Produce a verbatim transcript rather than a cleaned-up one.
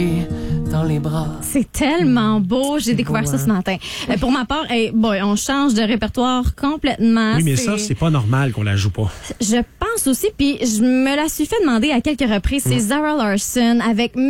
m'emporter dans les bras. C'est tellement beau. J'ai C'est découvert beau, ça hein? ce matin. Euh, pour ma part, hey, boy, on change de répertoire complètement. Oui, mais C'est- ça, c'est pas normal qu'on la joue pas. Je pense aussi, puis je me la suis fait demander à quelques reprises. C'est Zara Larsson avec